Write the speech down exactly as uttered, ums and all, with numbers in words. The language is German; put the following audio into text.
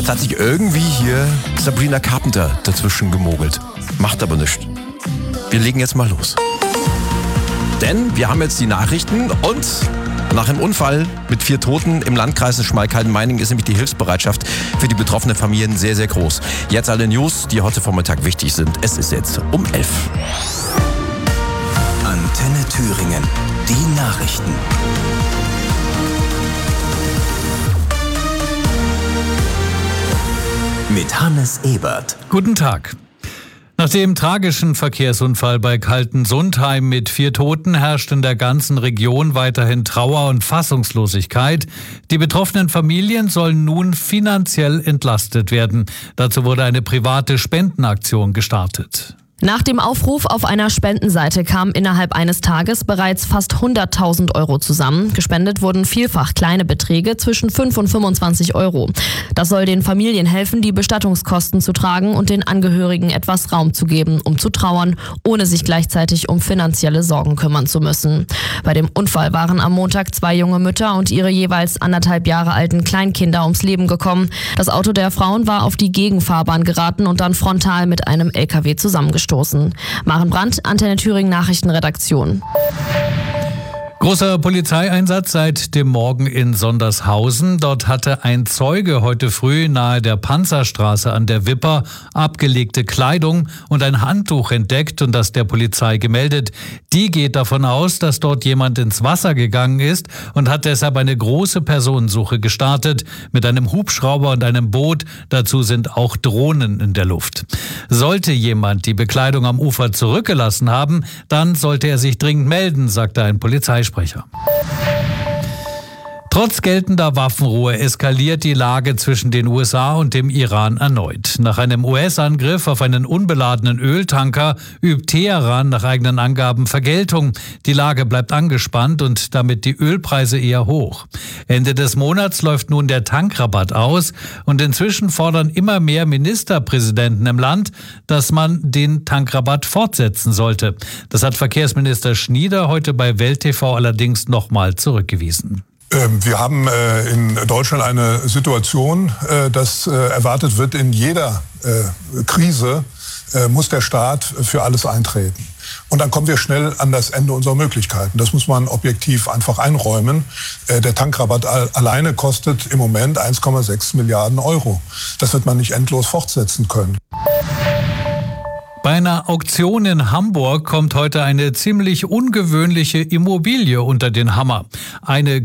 Jetzt hat sich irgendwie hier Sabrina Carpenter dazwischen gemogelt. Macht aber nichts. Wir legen jetzt mal los. Denn wir haben jetzt die Nachrichten und nach einem Unfall mit vier Toten im Landkreis Schmalkalden-Meiningen ist nämlich die Hilfsbereitschaft für die betroffenen Familien sehr, sehr groß. Jetzt alle News, die heute Vormittag wichtig sind. Es ist jetzt um elf. Antenne Thüringen, die Nachrichten. Mit Hannes Ebert. Guten Tag. Nach dem tragischen Verkehrsunfall bei Kaltensundheim mit vier Toten herrscht in der ganzen Region weiterhin Trauer und Fassungslosigkeit. Die betroffenen Familien sollen nun finanziell entlastet werden. Dazu wurde eine private Spendenaktion gestartet. Nach dem Aufruf auf einer Spendenseite kamen innerhalb eines Tages bereits fast hunderttausend Euro zusammen. Gespendet wurden vielfach kleine Beträge zwischen fünf und fünfundzwanzig Euro. Das soll den Familien helfen, die Bestattungskosten zu tragen und den Angehörigen etwas Raum zu geben, um zu trauern, ohne sich gleichzeitig um finanzielle Sorgen kümmern zu müssen. Bei dem Unfall waren am Montag zwei junge Mütter und ihre jeweils anderthalb Jahre alten Kleinkinder ums Leben gekommen. Das Auto der Frauen war auf die Gegenfahrbahn geraten und dann frontal mit einem L K W zusammengestoßen. Maren Brandt, Antenne Thüringen Nachrichtenredaktion. Großer Polizeieinsatz seit dem Morgen in Sondershausen. Dort hatte ein Zeuge heute früh nahe der Panzerstraße an der Wipper abgelegte Kleidung und ein Handtuch entdeckt und das der Polizei gemeldet. Die geht davon aus, dass dort jemand ins Wasser gegangen ist und hat deshalb eine große Personensuche gestartet mit einem Hubschrauber und einem Boot. Dazu sind auch Drohnen in der Luft. Sollte jemand die Bekleidung am Ufer zurückgelassen haben, dann sollte er sich dringend melden, sagte ein Polizeisprecher. Trotz geltender Waffenruhe eskaliert die Lage zwischen den U S A und dem Iran erneut. Nach einem U S-Angriff auf einen unbeladenen Öltanker übt Teheran nach eigenen Angaben Vergeltung. Die Lage bleibt angespannt und damit die Ölpreise eher hoch. Ende des Monats läuft nun der Tankrabatt aus und inzwischen fordern immer mehr Ministerpräsidenten im Land, dass man den Tankrabatt fortsetzen sollte. Das hat Verkehrsminister Schnieder heute bei Welt T V allerdings nochmal zurückgewiesen. Wir haben in Deutschland eine Situation, dass erwartet wird, in jeder Krise muss der Staat für alles eintreten. Und dann kommen wir schnell an das Ende unserer Möglichkeiten. Das muss man objektiv einfach einräumen. Der Tankrabatt alleine kostet im Moment eins Komma sechs Milliarden Euro. Das wird man nicht endlos fortsetzen können. Bei einer Auktion in Hamburg kommt heute eine ziemlich ungewöhnliche Immobilie unter den Hammer. Eine